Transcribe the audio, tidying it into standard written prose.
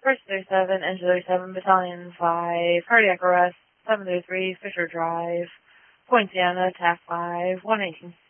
First 37, Engine 37, Battalion 5, cardiac arrest, 703, Fisher Drive, Poinciana, TAC 5, 118